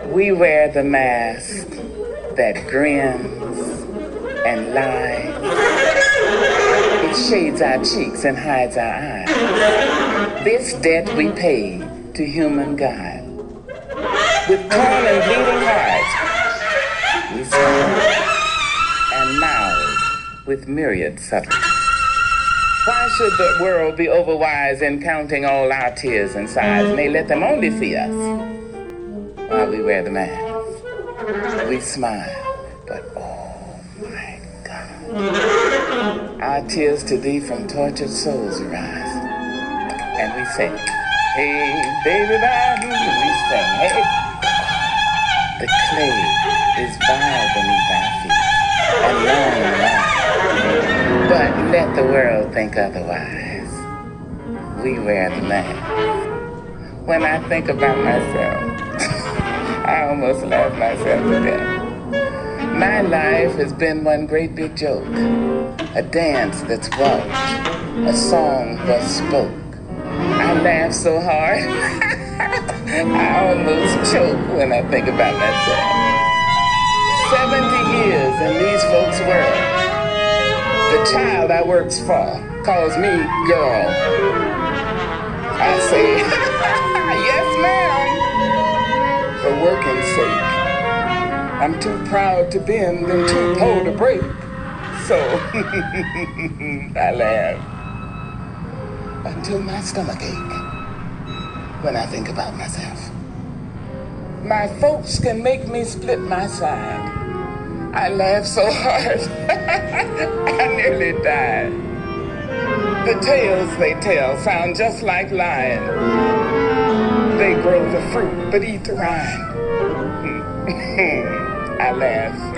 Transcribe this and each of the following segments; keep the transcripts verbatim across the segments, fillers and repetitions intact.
We wear the mask that grins and lies. It shades our cheeks and hides our eyes. This debt we pay to human God. With torn and bleeding hearts, we smile and mouth with myriad subtleties. Why should the world be overwise in counting all our tears and sighs? Nay, let them only see us while we wear the mask. We smile, but oh my God. Our tears to thee from tortured souls arise. And we sing, hey, baby, baby, we sing, hey. The clay is vile beneath our feet, and long and long. But let the world think otherwise. We wear the mask. When I think about myself, I almost laugh myself to death. My life has been one great big joke, a dance that's walked, a song thus spoke. I laugh so hard, I almost choke when I think about myself. Seventy years in these folks' world. The child I works for calls me girl. I say, yes, ma'am, for working's sake. I'm too proud to bend and too poor to break. So I laugh until my stomach ache when I think about myself. My folks can make me split my side. I laugh so hard, I nearly died. The tales they tell sound just like lying. They grow the fruit but eat the rind. I laugh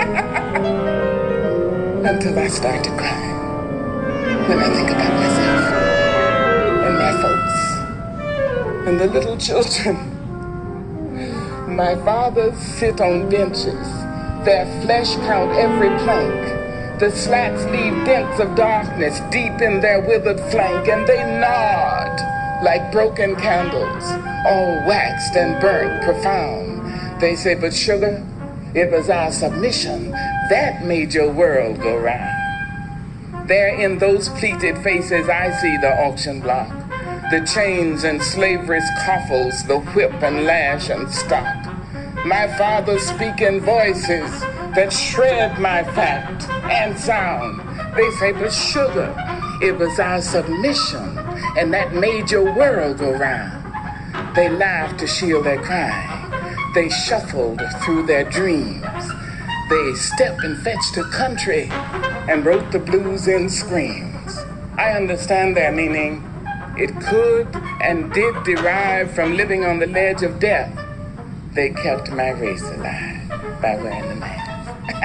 until I start to cry when I think about myself and my folks and the little children. My fathers sit on benches. Their flesh count every plank. The slats leave dents of darkness deep in their withered flank, and they nod like broken candles, all waxed and burnt profound. They say, but sugar, it was our submission that made your world go round. There in those pleated faces I see the auction block, the chains and slavery's coffles, the whip and lash and stock. My father speaking voices that shred my fact and sound. They say, but sugar, it was our submission, and that made your world go round. They laughed to shield their crying. They shuffled through their dreams. They stepped and fetched a country and wrote the blues in screams. I understand their meaning. It could and did derive from living on the ledge of death. They kept my race alive by wearing the mask.